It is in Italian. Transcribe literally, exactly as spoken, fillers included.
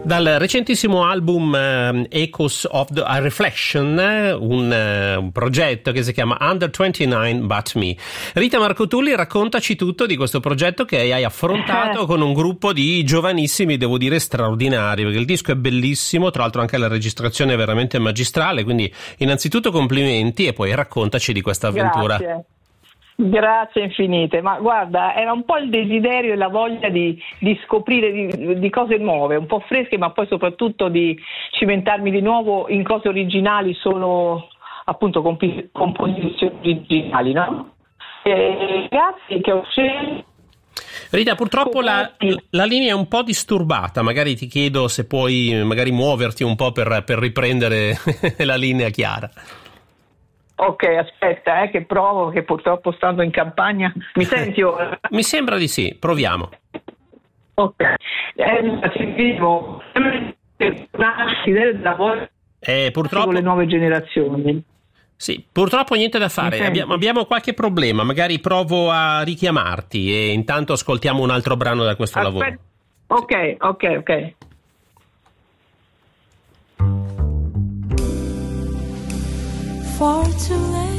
Dal recentissimo album uh, Echoes of the uh, Reflection, un, uh, un progetto che si chiama Under ventinove But Me. Rita Marcotulli, raccontaci tutto di questo progetto che hai affrontato con un gruppo di giovanissimi, devo dire straordinari, perché il disco è bellissimo, tra l'altro anche la registrazione è veramente magistrale, quindi innanzitutto complimenti e poi raccontaci di questa avventura. Grazie. Grazie infinite, ma guarda, era un po' il desiderio e la voglia di, di scoprire di, di cose nuove, un po' fresche, ma poi soprattutto di cimentarmi di nuovo in cose originali, solo appunto comp- composizioni originali, no? E ragazzi che ho scelto. Rita, purtroppo la, la linea è un po' disturbata, magari ti chiedo se puoi magari muoverti un po' per, per riprendere la linea chiara. Ok, aspetta, eh, che provo, che purtroppo stando in campagna. Mi senti ora? Mi sembra di sì, proviamo. Ok. Eh, sentivo del lavoro eh, purtroppo con le nuove generazioni. Sì, purtroppo niente da fare, abbiamo, abbiamo qualche problema, magari provo a richiamarti e intanto ascoltiamo un altro brano da questo Aspetta. lavoro. Ok, ok, ok. Far too late.